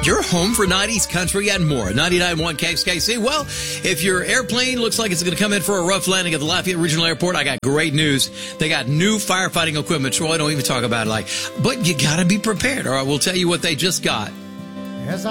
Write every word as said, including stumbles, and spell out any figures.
your home for nineties country and more. ninety-nine point one K X K C. Well, if your airplane looks like it's going to come in for a rough landing at the Lafayette Regional Airport, I got great news. They got new firefighting equipment. Troy, don't even talk about it. Like, but you got to be prepared. All right, we'll tell you what they just got.